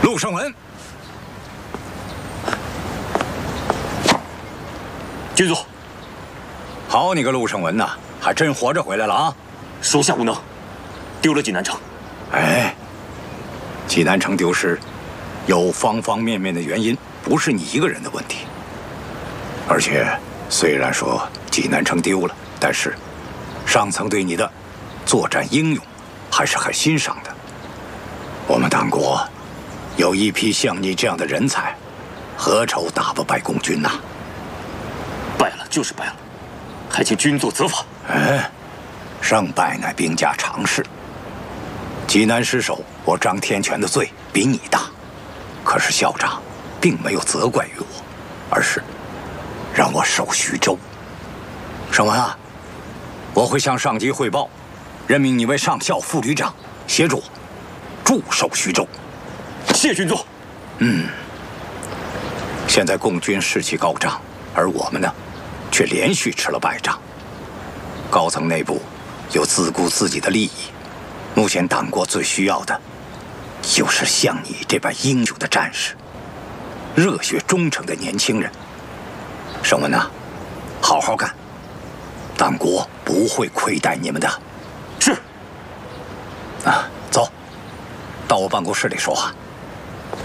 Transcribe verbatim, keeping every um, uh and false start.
陆胜文， 军座， 好你个陆胜文呐，还真活着回来了啊！ 属下无能，丢了济南城。 哎，济南城丢失，有方方面面的原因，不是你一个人的问题。而且，虽然说济南城丢了，但是上层对你的作战英勇还是很欣赏的。我们党国有一批像你这样的人才，何愁打不败共军呐？ 败了就是败了，还请军座责罚。 哎，胜败乃兵家常事。济南失守，我张天全的罪比你大，可是校长并没有责怪于我，而是让我守徐州。胜文啊，我会向上级汇报，任命你为上校副旅长，协助我驻守徐州。 谢军座。 嗯，现在共军士气高涨，而我们呢，却连续吃了败仗。高层内部又自顾自己的利益，目前党国最需要的，就是像你这般英勇的战士，热血忠诚的年轻人。胜文呐，好好干，党国不会亏待你们的。 是。 啊，走，到我办公室里说话。